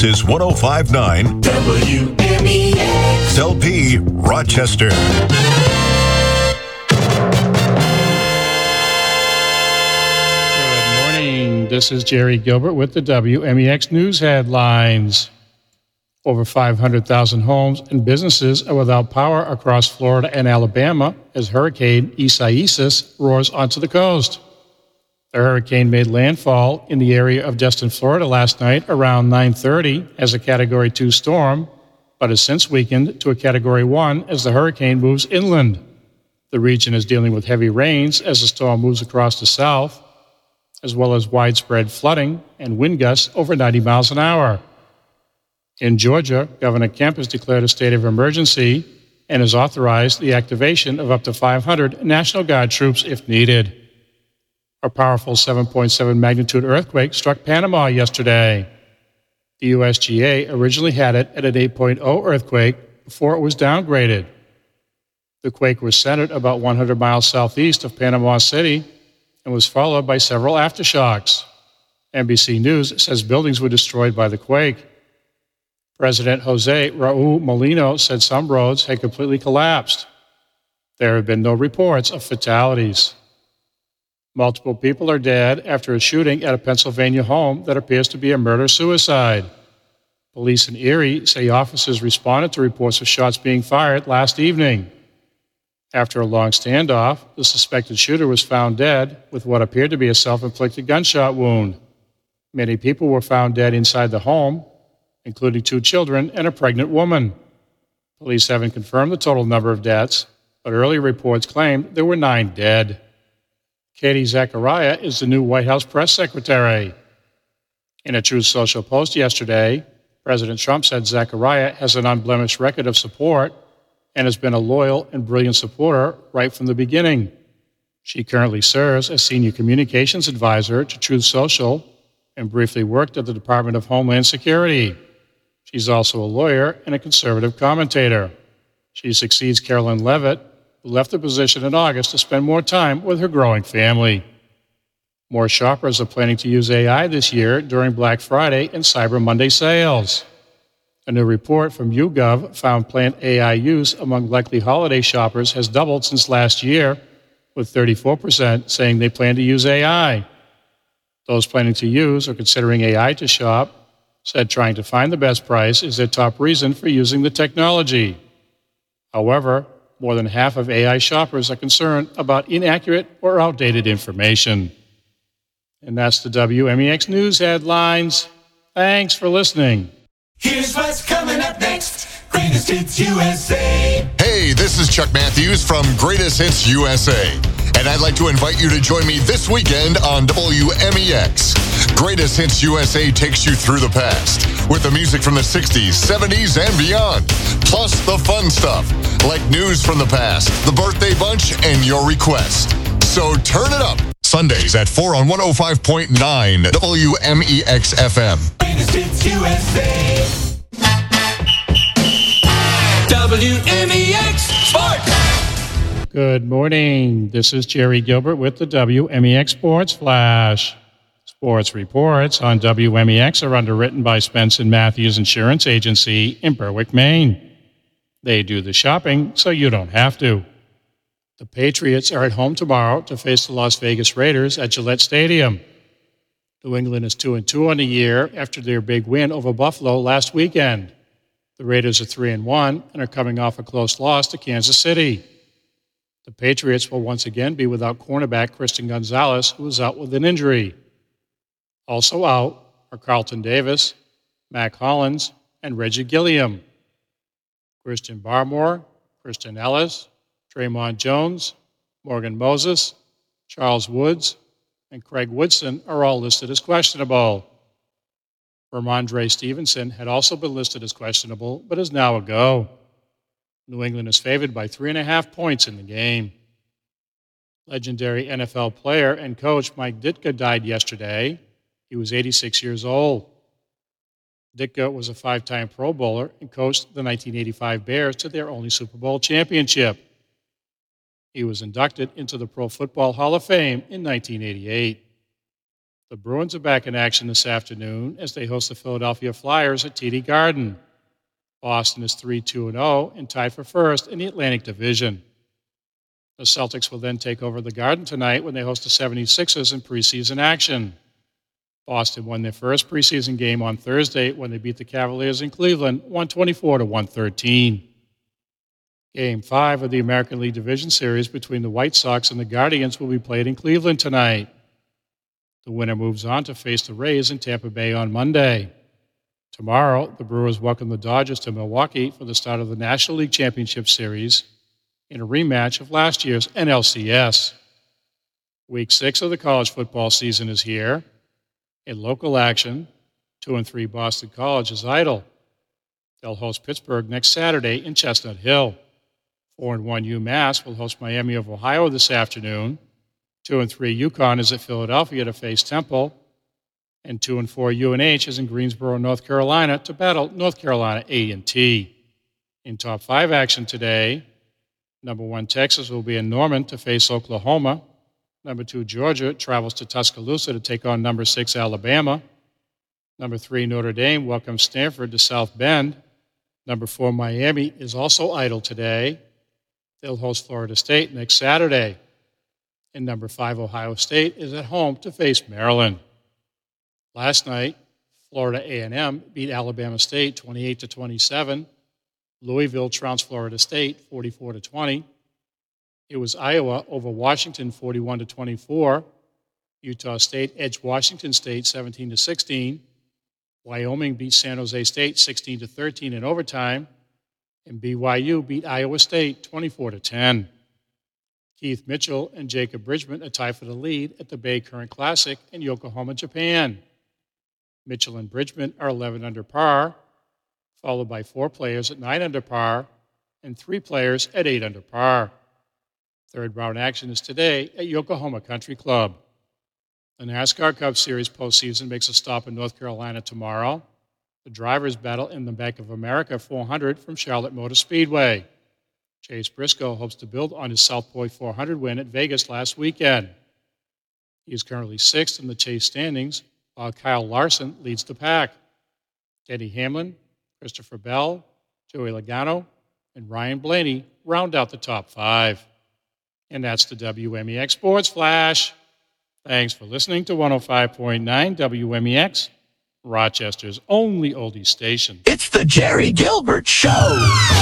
This is 105.9 WMEX LP Rochester. Good morning. This is Jerry Gilbert with the WMEX News headlines. Over 500,000 homes and businesses are without power across Florida and Alabama as Hurricane Isaias roars onto the coast. The hurricane made landfall in the area of Destin, Florida last night around 9:30 as a Category 2 storm, but has since weakened to a Category 1 as the hurricane moves inland. The region is dealing with heavy rains as the storm moves across the south, as well as widespread flooding and wind gusts over 90 miles an hour. In Georgia, Governor Kemp has declared a state of emergency and has authorized the activation of up to 500 National Guard troops if needed. A powerful 7.7 magnitude earthquake struck Panama yesterday. The USGA originally had it at an 8.0 earthquake before it was downgraded. The quake was centered about 100 miles southeast of Panama City and was followed by several aftershocks. NBC News says buildings were destroyed by the quake. President Jose Raul Molino said some roads had completely collapsed. There have been no reports of fatalities. Multiple people are dead after a shooting at a Pennsylvania home that appears to be a murder-suicide. Police in Erie say officers responded to reports of shots being fired last evening. After a long standoff, the suspected shooter was found dead with what appeared to be a self-inflicted gunshot wound. Many people were found dead inside the home, including 2 children and a pregnant woman. Police haven't confirmed the total number of deaths, but earlier reports claimed there were 9 dead. Katie Zachariah is the new White House press secretary. In a Truth Social post yesterday, President Trump said Zachariah has an unblemished record of support and has been a loyal and brilliant supporter right from the beginning. She currently serves as Senior Communications Advisor to Truth Social and briefly worked at the Department of Homeland Security. She's also a lawyer and a conservative commentator. She succeeds Carolyn Levitt, who left the position in August to spend more time with her growing family. More shoppers are planning to use AI this year during Black Friday and Cyber Monday sales. A new report from YouGov found planned AI use among likely holiday shoppers has doubled since last year, with 34% saying they plan to use AI. Those planning to use or considering AI to shop said trying to find the best price is their top reason for using the technology. However, more than half of AI shoppers are concerned about inaccurate or outdated information. And that's the WMEX News headlines. Thanks for listening. Here's what's coming up next. Greatest Hits USA. Hey, this is Chuck Matthews from Greatest Hits USA. And I'd like to invite you to join me this weekend on WMEX. Greatest Hits USA takes you through the past with the music from the 60s, 70s, and beyond. Plus the fun stuff like news from the past, the birthday bunch, and your requests. So turn it up. Sundays at 4 on 105.9 WMEX FM. Greatest Hits USA. WMEX Sports. Good morning. This is Jerry Gilbert with the WMEX Sports Flash. Sports reports on WMEX are underwritten by Spence & Matthews Insurance Agency in Berwick, Maine. They do the shopping so you don't have to. The Patriots are at home tomorrow to face the Las Vegas Raiders at Gillette Stadium. New England is 2-2 on the year after their big win over Buffalo last weekend. The Raiders are 3-1 and are coming off a close loss to Kansas City. The Patriots will once again be without cornerback Christian Gonzalez, who is out with an injury. Also out are Carlton Davis, Mac Hollins, and Reggie Gilliam. Christian Barmore, Christian Ellis, Draymond Jones, Morgan Moses, Charles Woods, and Craig Woodson are all listed as questionable. Ramondre Stevenson had also been listed as questionable, but is now a go. New England is favored by 3.5 points in the game. Legendary NFL player and coach Mike Ditka died yesterday. He was 86 years old. Ditka was a 5-time Pro Bowler and coached the 1985 Bears to their only Super Bowl championship. He was inducted into the Pro Football Hall of Fame in 1988. The Bruins are back in action this afternoon as they host the Philadelphia Flyers at TD Garden. Boston is 3-2-0 and tied for first in the Atlantic Division. The Celtics will then take over the Garden tonight when they host the 76ers in preseason action. Boston won their first preseason game on Thursday when they beat the Cavaliers in Cleveland 124-113. Game 5 of the American League Division Series between the White Sox and the Guardians will be played in Cleveland tonight. The winner moves on to face the Rays in Tampa Bay on Monday. Tomorrow, the Brewers welcome the Dodgers to Milwaukee for the start of the National League Championship Series in a rematch of last year's NLCS. Week 6 of the college football season is here. In local action, 2-3 Boston College is idle. They'll host Pittsburgh next Saturday in Chestnut Hill. 4-1 UMass will host Miami of Ohio this afternoon. 2-3 UConn is at Philadelphia to face Temple. And 2-4 UNH is in Greensboro, North Carolina to battle North Carolina A&T. In top 5 action today, number 1 Texas will be in Norman to face Oklahoma. Number 2 Georgia travels to Tuscaloosa to take on number 6 Alabama. Number 3 Notre Dame welcomes Stanford to South Bend. Number 4 Miami is also idle today. They'll host Florida State next Saturday. And number 5 Ohio State is at home to face Maryland. Last night, Florida A&M beat Alabama State 28-27. Louisville trounced Florida State 44-20. It was Iowa over Washington 41-24. Utah State edged Washington State 17-16. Wyoming beat San Jose State 16-13 in overtime. And BYU beat Iowa State 24-10. Keith Mitchell and Jacob Bridgman are tied for the lead at the Bay Current Classic in Yokohama, Japan. Mitchell and Bridgman are 11 under par, followed by 4 players at 9 under par and 3 players at 8 under par. Third round action is today at Yokohama Country Club. The NASCAR Cup Series postseason makes a stop in North Carolina tomorrow. The drivers battle in the Bank of America 400 from Charlotte Motor Speedway. Chase Briscoe hopes to build on his South Point 400 win at Vegas last weekend. He is currently 6th in the Chase standings, while Kyle Larson leads the pack. Denny Hamlin, Christopher Bell, Joey Logano, and Ryan Blaney round out the top 5. And that's the WMEX Sports Flash. Thanks for listening to 105.9 WMEX, Rochester's only oldies station. It's the Jerry Gilbert Show.